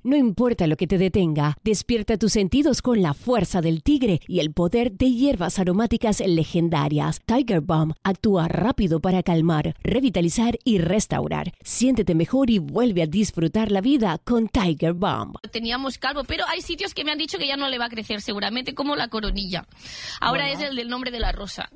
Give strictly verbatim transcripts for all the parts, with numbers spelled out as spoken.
No importa lo que te detenga, despierta tus sentidos con la fuerza del tigre y el poder de hierbas aromáticas legendarias. Tiger Balm actúa rápido para calmar, revitalizar y restaurar. Siéntete mejor y vuelve a disfrutar la vida con Tiger Balm. Teníamos calvo, pero hay sitios que me han dicho que ya no le va a crecer seguramente, como la Coronilla. Ahora bueno. Es el del nombre de la rosa.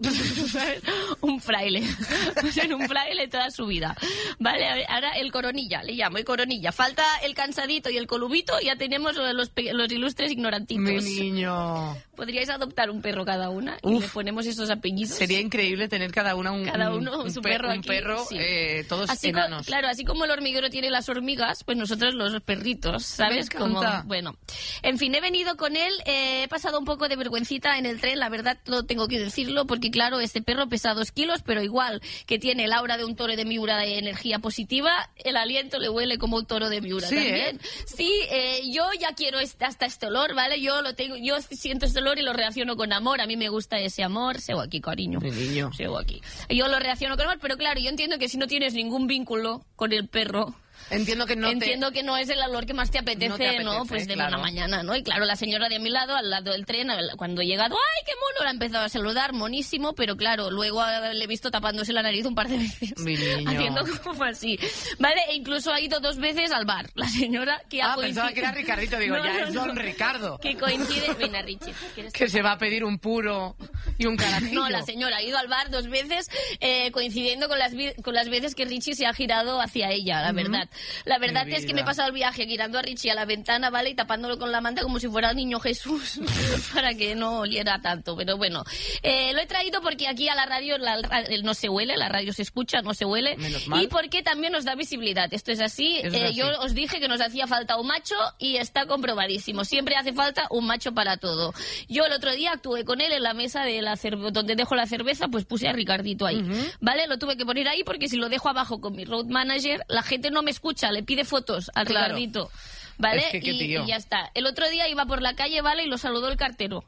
Un fraile. O sea, un fraile toda su vida. Vale, ahora el Coronilla, le llamo, el Coronilla. Falta el Cansadito y el Colubito, ya tenemos los, los ilustres ignorantitos. Mi niño. Podríais adoptar un perro cada una y Uf, le ponemos esos apellidos. Sería increíble tener cada una un, cada uno un, su per, perro un aquí. perro, sí. eh, todos así enanos. Co, claro, así como el hormiguero tiene las hormigas, pues nosotros los perritos, ¿sabes? Como, bueno, en fin, he venido con él, eh, he pasado un poco de vergüencita en el tren, la verdad, todo tengo que decirlo, porque claro, este perro pesa dos kilos, pero igual que tiene el aura de un toro de Miura de energía positiva, el aliento le huele como un toro de Miura sí, también. ¿eh? Sí, eh, yo ya quiero este, hasta este olor, ¿vale? Yo lo tengo, yo siento este olor y lo reacciono con amor, a mí me gusta ese amor, sigo aquí, cariño. Mi niño. Sigo aquí. Yo lo reacciono con amor, pero claro, yo entiendo que si no tienes ningún vínculo con el perro... Entiendo que no Entiendo te... que no es el olor que más te apetece, ¿no? Te apetece, ¿no? Pues de claro. una mañana, ¿no? Y claro, la señora de mi lado, al lado del tren, cuando he llegado, ¡ay, qué mono! La ha empezado a saludar, monísimo, pero claro, luego le he visto tapándose la nariz un par de veces. Mi niño. Haciendo como así. ¿Vale? E incluso ha ido dos veces al bar. La señora que ha Ah, coincidido... pensaba que era Ricardito, digo, no, ya no, es no. Don Ricardo. Que coincide... Venga, Richie, ¿quieres que se va a pedir un puro y un carajillo. No, la señora ha ido al bar dos veces, eh, coincidiendo con las, con las veces que Richie se ha girado hacia ella, la verdad. Uh-huh. La verdad es que me he pasado el viaje girando a Richie a la ventana, ¿vale? Y tapándolo con la manta como si fuera el niño Jesús, para que no oliera tanto. Pero bueno, eh, lo he traído porque aquí a la radio la, no se huele, la radio se escucha, no se huele. Menos mal. Y porque también nos da visibilidad. Esto es así. Es eh, así. Yo os dije que nos hacía falta un macho y está comprobadísimo. Siempre hace falta un macho para todo. Yo el otro día actué con él en la mesa de la cerve- donde dejo la cerveza, pues puse a Ricardito ahí. Uh-huh. ¿Vale? Lo tuve que poner ahí porque si lo dejo abajo con mi road manager, la gente no me escucha, le pide fotos al claro. Ricardito. ¿Vale? Es que, y, y ya está. El otro día iba por la calle, ¿vale? Y lo saludó el cartero.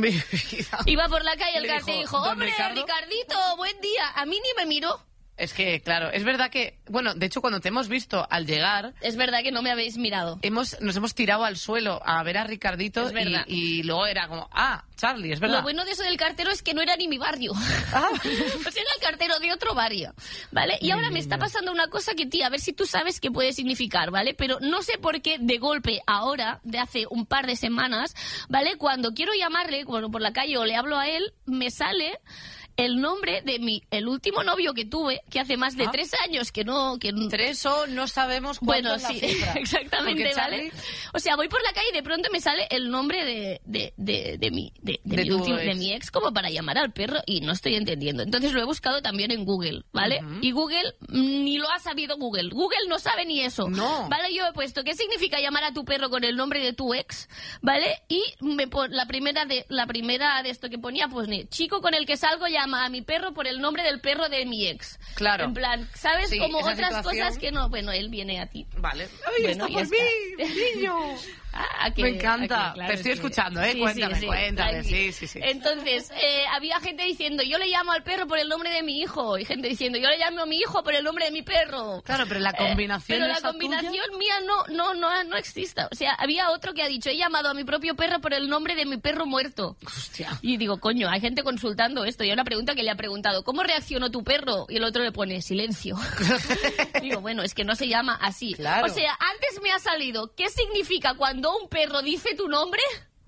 Iba por la calle el Le cartero y dijo, dijo, hombre, Ricardo? Ricardito, buen día. A mí ni me miró. Es que, claro, es verdad que... Bueno, de hecho, cuando te hemos visto al llegar... Es verdad que no me habéis mirado. Hemos, nos hemos tirado al suelo a ver a Ricardito y, y luego era como... Ah, Charlie, es verdad. Lo bueno de eso del cartero es que no era ni mi barrio. Ah. Pues era el cartero de otro barrio, ¿vale? Y ahora me está pasando una cosa que, tía, a ver si tú sabes qué puede significar, ¿vale? Pero no sé por qué de golpe ahora, de hace un par de semanas, ¿vale? Cuando quiero llamarle, bueno, por la calle o le hablo a él, me sale... el nombre de mi el último novio que tuve, que hace más de ¿Ah? tres años que no... que Tres o no sabemos cuánto Bueno, es la sí, cifra. exactamente, Porque ¿vale? Charlie... O sea, voy por la calle y de pronto me sale el nombre de, de, de, de, mi, de, de, De mi tu último, ex. de mi ex como para llamar al perro y no estoy entendiendo. Entonces lo he buscado también en Google, ¿vale? Uh-huh. Y Google mm, ni lo ha sabido Google. Google no sabe ni eso. No. ¿Vale? Yo he puesto, ¿qué significa llamar a tu perro con el nombre de tu ex? ¿Vale? Y me pon, la primera de la primera de esto que ponía, pues, chico con el que salgo llama a mi perro por el nombre del perro de mi ex. Claro. En plan, ¿sabes? Sí, Como esa otras situación... cosas que no... Bueno, él viene a ti. Vale. ¡Ay, Bueno, está ya por está. mí, niño! Ah, que, Me encanta. que, claro, Te estoy que... escuchando, ¿eh? Sí, cuéntame, sí, sí, cuéntame. tranqui. Sí, sí, sí. Entonces, eh, había gente diciendo, yo le llamo al perro por el nombre de mi hijo. Y gente diciendo, yo le llamo a mi hijo por el nombre de mi perro. Claro, pero la combinación eh, Pero la esa combinación tuya... mía no, no, no, no existe. O sea, había otro que ha dicho, he llamado a mi propio perro por el nombre de mi perro muerto. Hostia. Y digo, coño, hay gente consultando esto. Y una pregunta que le ha preguntado, ¿cómo reaccionó tu perro? Y el otro le pone, silencio. Digo, bueno, es que no se llama así. Claro. O sea, antes me ha salido, ¿qué significa cuando un perro dice tu nombre?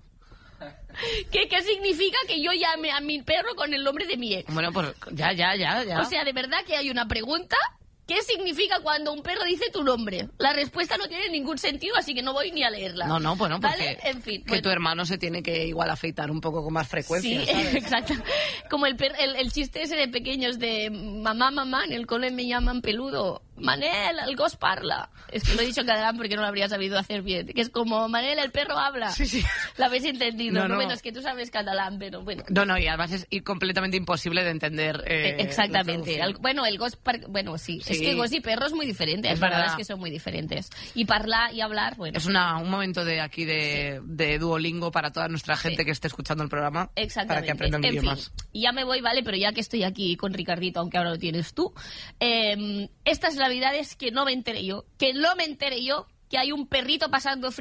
¿Qué, ¿Qué significa que yo llame a mi perro con el nombre de mi ex? Bueno, pues ya, ya, ya, ya. O sea, de verdad que hay una pregunta. ¿Qué significa cuando un perro dice tu nombre? La respuesta no tiene ningún sentido, así que no voy ni a leerla. No, no, bueno, porque ¿vale? En fin, que bueno. tu hermano se tiene que igual afeitar un poco con más frecuencia, Sí, ¿sabes? exacto. Como el, per- el, el chiste ese de pequeños de mamá, mamá, en el cole me llaman peludo. Manel, el gos parla. Es que lo he dicho en catalán porque no lo habría sabido hacer bien. Que es como, Manel, el perro habla. Sí, sí. ¿La habéis entendido? No, No, no. Bueno, es que tú sabes catalán, pero bueno. No, no, y además es i- completamente imposible de entender. Eh, Eh, Exactamente. la Al- traducción. bueno, el gos par- bueno, sí. Sí. Es que gos y perro es muy diferente. Es Hay palabras verdad. que son muy diferentes. Y parlar y hablar, bueno. Es una, un momento de aquí de, de Duolingo para toda nuestra gente Sí. que esté escuchando el programa. Exactamente. Para que aprendan En idiomas. fin, y ya me voy, ¿vale? Pero ya que estoy aquí con Ricardito, aunque ahora lo tienes tú, eh, estas navidades que no me enteré yo, que no me enteré yo, que hay un perrito pasando frío.